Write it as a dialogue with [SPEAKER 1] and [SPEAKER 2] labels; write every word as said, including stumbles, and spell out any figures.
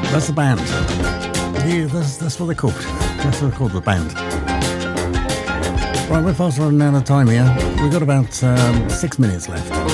[SPEAKER 1] That's the band. Yeah, that's, that's what they're called. That's what they're called, the band. Right, we're fast running out of time here. We've got about um, six minutes left.